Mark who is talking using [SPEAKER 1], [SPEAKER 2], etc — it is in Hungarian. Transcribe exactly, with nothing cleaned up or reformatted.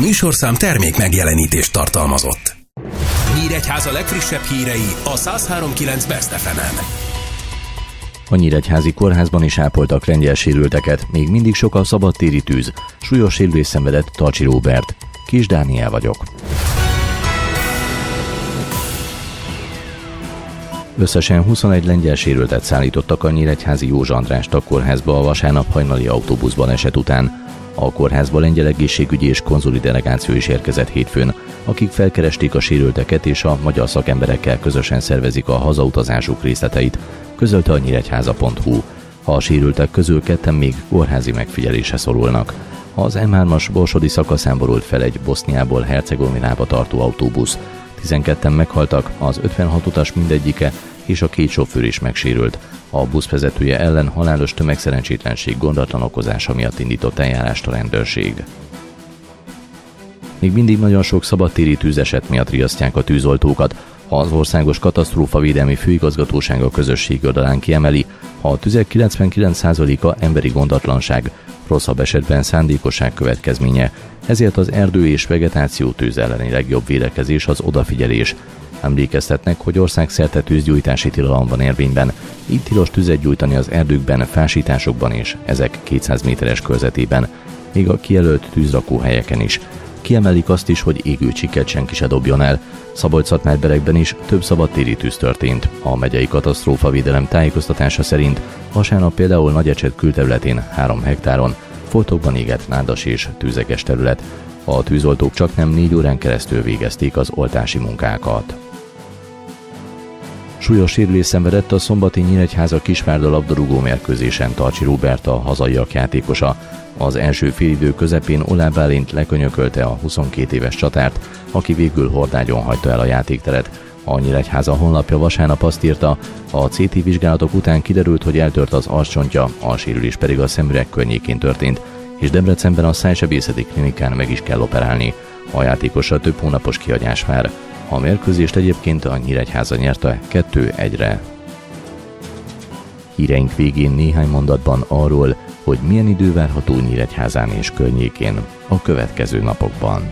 [SPEAKER 1] műsorszám termék megjelenítést tartalmazott. Nyíregyháza legfrissebb hírei a száz három kilenc Best ef emen.
[SPEAKER 2] A Nyíregyházi kórházban is ápoltak lengyelsérülteket, még mindig sok a szabadtéri tűz. Súlyos sérülést szenvedett Tarcsi Róbert. Kis Dániel vagyok. Összesen huszonegy lengyelsérültet szállítottak a nyíregyházi Józsa András kórházba a vasárnap hajnali autóbuszban eset után. A kórházba lengyel egészségügyi és konzuli delegáció is érkezett hétfőn, akik felkeresték a sérülteket és a magyar szakemberekkel közösen szervezik a hazautazásuk részleteit, közölte a nyíregyháza pont hu. A sérültek közül ketten még kórházi megfigyelésre szorulnak. Az em hármas borsodi szakaszán borult fel egy Boszniából Hercegovinába tartó autóbusz. tizenketten meghaltak, az ötvenhat utas mindegyike és a két sofőr is megsérült. A buszvezetője ellen halálos tömegszerencsétlenség gondatlan okozása miatt indított eljárást a rendőrség. Még mindig nagyon sok szabadtéri tűzeset miatt riasztják a tűzoltókat. Az Országos Katasztrófavédelmi Főigazgatóság a közösség oldalán kiemeli, a tüzek kilencvenkilenc százaléka emberi gondatlanság, rosszabb esetben szándékosság következménye, ezért az erdő és vegetáció tűz elleni legjobb védekezés az odafigyelés. Emlékeztetnek, hogy országszerte tűzgyújtási tilalom van érvényben, így tilos tüzet gyújtani az erdőkben, fásításokban és ezek kétszáz méteres körzetében, még a kijelölt tűzrakóhelyeken is. Kiemelik azt is, hogy égő csiket senki se dobjon el. Szabolcs-Szatmár-Berekben is több szabadtéri tűz történt. A megyei katasztrófavédelem tájékoztatása szerint vasárnap például Nagyecset külterületén három hektáron foltokban égett nádas és tűzeges terület. A tűzoltók csaknem négy órán keresztül végezték az oltási munkákat. Súlyos sérülést szenvedett a szombati Nyíregyháza Kisvárda labdarúgó mérkőzésen Tarcsi Róbert, a hazaiak játékosa. Az első félidő közepén Oláh Bálint lekönyökölte a huszonkét éves csatárt, aki végül hordágyon hagyta el a játékteret. A Nyíregyháza honlapja vasárnap azt írta, a cé té vizsgálatok után kiderült, hogy eltört az arccsontja, a sérülés pedig a szemüreg környékén történt, és Debrecenben a szájsebészeti klinikán meg is kell operálni. A játékosra több hónapos kihagyás vár. A mérkőzést egyébként a Nyíregyháza nyerte kettő egyre. Híreink végén néhány mondatban arról, hogy milyen idő várható Nyíregyházán és környékén a következő napokban.